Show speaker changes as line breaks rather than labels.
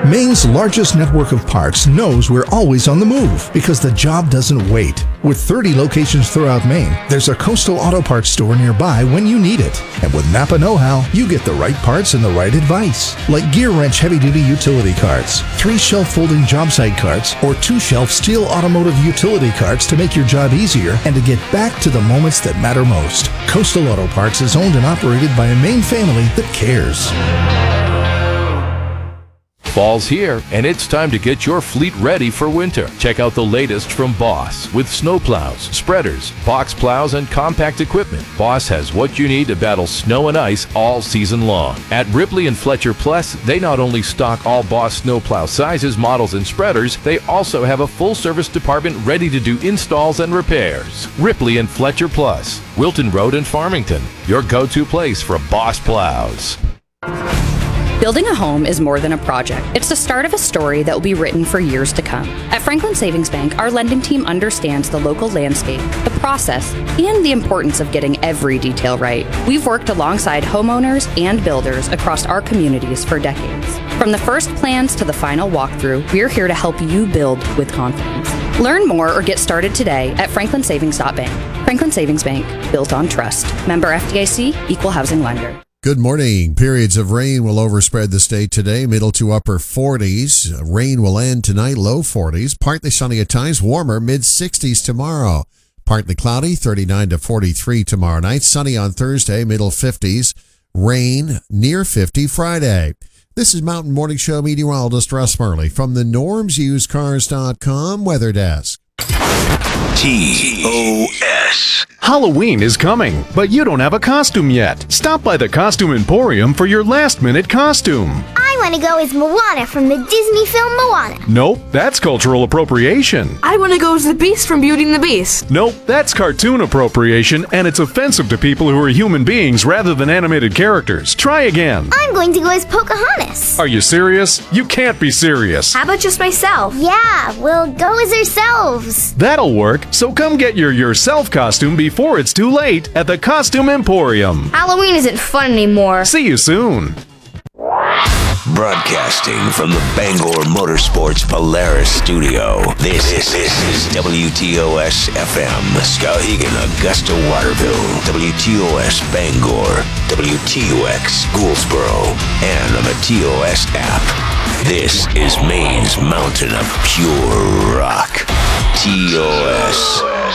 Maine's largest network of parks knows we're always on the move because the job doesn't wait. With 30 locations throughout Maine, there's a Coastal Auto Parts store nearby when you need it. And with Napa Know-How, you get the right parts and the right advice. Like Gear Wrench heavy-duty utility carts, 3 shelf-folding job site carts, or 2 shelf steel automotive utility carts to make your job easier and to get back to the moments that matter most. Coastal Auto Parts is owned and operated by a Maine family that cares.
Fall's here, and it's time to get your fleet ready for winter. Check out the latest from Boss with snowplows, spreaders, box plows, and compact equipment. Boss has what you need to battle snow and ice all season long. At Ripley and Fletcher Plus, they not only stock all Boss snowplow sizes, models, and spreaders, they also have a full-service department ready to do installs and repairs. Ripley and Fletcher Plus, Wilton Road in Farmington, your go-to place for Boss plows.
Building a home is more than a project. It's the start of a story that will be written for years to come. At Franklin Savings Bank, our lending team understands the local landscape, the process, and the importance of getting every detail right. We've worked alongside homeowners and builders across our communities for decades. From the first plans to the final walkthrough, we're here to help you build with confidence. Learn more or get started today at franklinsavings.bank. Franklin Savings Bank, built on trust. Member FDIC, equal housing lender.
Good morning. Periods of rain will overspread the state today, middle to upper 40s. Rain will end tonight, low 40s. Partly sunny at times, warmer, mid-60s tomorrow. Partly cloudy, 39 to 43 tomorrow night. Sunny on Thursday, middle 50s. Rain, near 50 Friday. This is Mountain Morning Show meteorologist Russ Murley from the NormsUsedCars.com Weather Desk.
TOS. Halloween is coming, but you don't have a costume yet. Stop by the Costume Emporium for your last-minute costume.
I want to go as Moana from the Disney film Moana.
Nope, that's cultural appropriation.
I want to go as the Beast from Beauty and the Beast.
Nope, that's cartoon appropriation, and it's offensive to people who are human beings rather than animated characters. Try again.
I'm going to go as Pocahontas.
Are you serious? You can't be serious.
How about just myself?
Yeah, we'll go as ourselves.
That'll work, so come get your yourself costume before it's too late at the Costume Emporium.
Halloween isn't fun anymore.
See you soon.
Broadcasting from the Bangor Motorsports Polaris studio, this is WTOS FM, Skowhegan, Augusta, Waterville, WTOS Bangor, WTOX Gouldsboro, and on the TOS app. This is Maine's mountain of pure rock, TOS.